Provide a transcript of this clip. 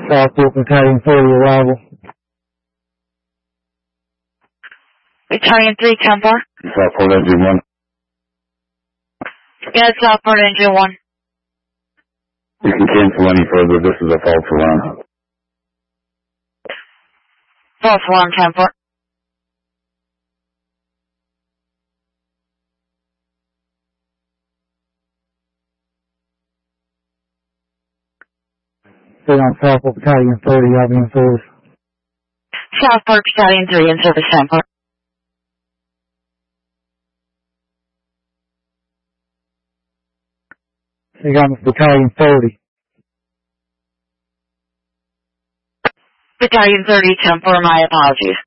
Southport Battalion 30 arrival. Battalion 3, 10-4. Southport Engine 1. Yeah, Southport Engine 1. You can cancel any further. This is a false alarm. False alarm, 10-4. Stay on Southport Battalion 30, I'll be in service. Southport Battalion 3 in service, 10-4. Stay on Battalion 30. Battalion 30, 10-4, my apologies.